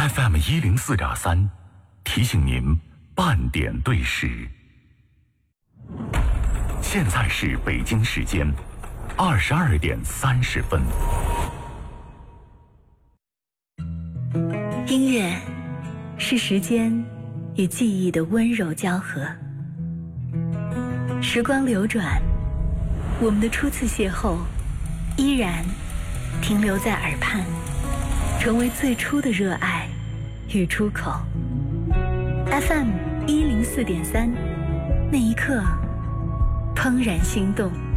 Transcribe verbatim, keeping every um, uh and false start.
F M 一零四点三，提醒您半点对时。现在是北京时间二十二点三十分。 音乐是时间与记忆的温柔交合，时光流转，我们的初次邂逅依然停留在耳畔，成为最初的热爱与出口。 F M 一零四点三，那一刻怦然心动。